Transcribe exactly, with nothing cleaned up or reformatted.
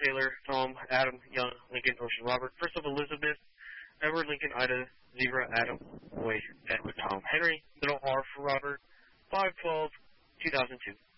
Taylor, Tom, Adam, Young, Lincoln, Ocean, Robert, first of Elizabeth, Edward, Lincoln, Ida, Zebra, Adam, Boy, Edward, Tom, Henry, middle R for Robert, five twelve two thousand two.